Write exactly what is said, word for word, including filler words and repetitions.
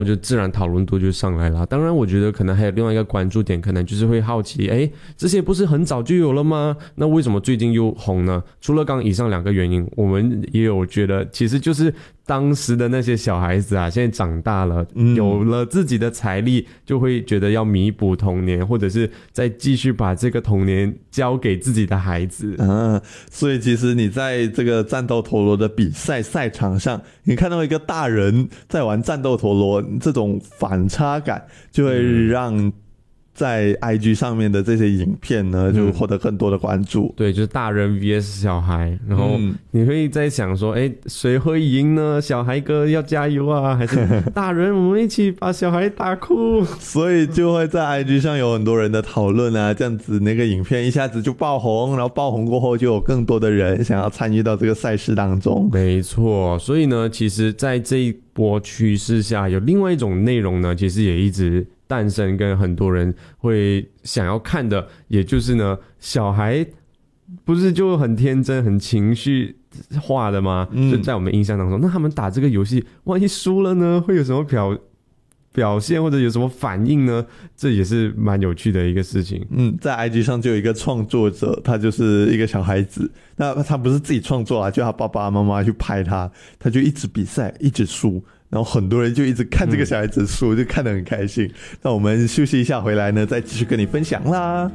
我觉得自然讨论度就上来了。当然我觉得可能还有另外一个关注点，可能就是会好奇，诶，这些不是很早就有了吗？那为什么最近又红呢？除了刚刚以上两个原因，我们也有觉得其实就是当时的那些小孩子啊，现在长大了， 嗯、 有了自己的财力，就会觉得要弥补童年，或者是再继续把这个童年交给自己的孩子。 嗯、啊，所以其实你在这个战斗陀螺的比赛赛场上，你看到一个大人在玩战斗陀螺，这种反差感就会让在 I G 上面的这些影片呢，就获得更多的关注。 嗯、对，就是大人 V S 小孩，然后你会在想说，哎，谁会赢呢？小孩哥要加油啊，还是大人我们一起把小孩打哭？ 所以就会在 I G 上有很多人的讨论啊，这样子那个影片一下子就爆红，然后爆红过后就有更多的人想要参与到这个赛事当中。 没错，所以呢，其实在这一波趋势下，有另外一种内容呢，其实也一直诞生，跟很多人会想要看的，也就是呢，小孩不是就很天真、很情绪化的吗？嗯、就在我们印象当中，那他们打这个游戏，万一输了呢，会有什么表表现或者有什么反应呢？这也是蛮有趣的一个事情。 嗯，在 I G 上就有一个创作者，他就是一个小孩子，那他不是自己创作啊，就他爸爸妈妈去拍他，他就一直比赛，一直输。然后很多人就一直看这个小孩子输，嗯、就看得很开心。那我们休息一下，回来呢，再继续跟你分享啦。